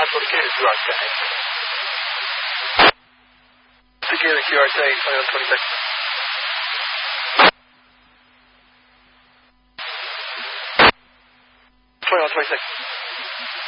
possible to get a QR tag. Secure the QR tag, 2126. 2126.